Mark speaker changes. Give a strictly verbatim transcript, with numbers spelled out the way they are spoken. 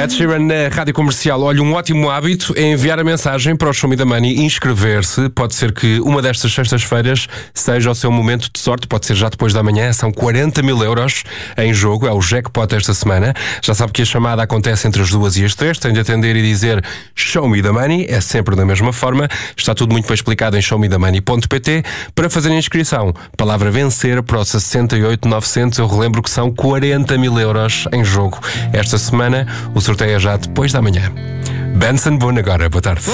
Speaker 1: Ed Sheeran na Rádio Comercial. Olha, um ótimo hábito é enviar a mensagem para o Show Me the Money e inscrever-se. Pode ser que uma destas sextas-feiras seja o seu momento de sorte, pode ser já depois da manhã. São quarenta mil euros em jogo, é o jackpot esta semana. Já sabe que a chamada acontece entre as duas e as três. Tem de atender e dizer Show Me the Money, é sempre da mesma forma. Está tudo muito bem explicado em show me the money ponto pt. Para fazer a inscrição, palavra vencer para o sessenta e oito novecentos. Eu relembro que são quarenta mil euros em jogo esta semana. O sorteio é já depois da manhã. Benson Boone agora, boa tarde.